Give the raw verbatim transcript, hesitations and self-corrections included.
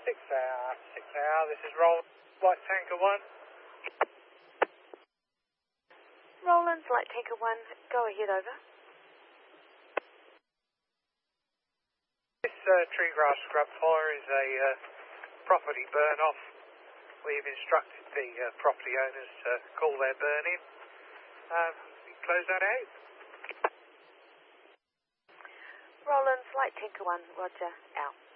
six hour, six hour, this is Roland, Flight Tanker one. Roland, Flight Tanker one, go ahead, over. This uh, tree grass scrub fire is a uh, property burn off. We've instructed the uh, property owners to call their burn in. Um, close that out. Roland, Flight Tanker one, roger, out.